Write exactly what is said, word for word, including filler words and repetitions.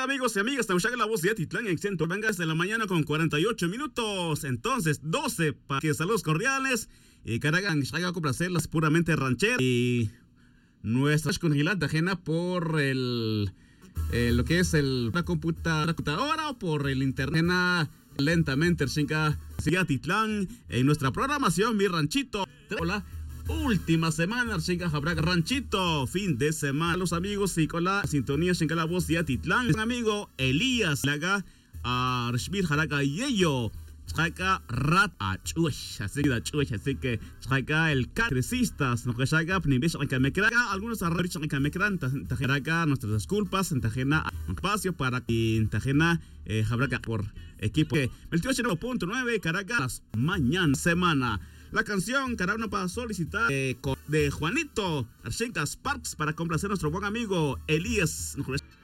amigos y amigas, estamos en la voz de Atitlán, en Centro Vengas de la mañana con cuarenta y ocho minutos, entonces doce para que saludos cordiales y Caragan, haga complacerlas puramente rancheras y nuestra congelada ajena por el, eh, lo que es el, la, computa, la computadora o por el internet lentamente, chinga, sigue Atitlán en nuestra programación, mi ranchito. Hola. Última semana, chinga, habrá ranchito, fin de semana, los amigos y con la sintonía, chinga, la voz de Atitlán, un amigo Elías Laga, a Rishbir Jaraga Yeyo, Chaca Rat, a Chush, así que Chush, así que Chaca el Crecristas, no que Chaca, Pnibish, que me craga, algunos arroyos que me crean, Tajeraga, nuestras disculpas, en Tajena, espacio para que en Tajena, eh, habrá por equipo, veintiocho punto nueve, Caracas, mañana, semana. La canción Carabna para solicitar eh, de Juanito Archinga Sparks para complacer a nuestro buen amigo Elías.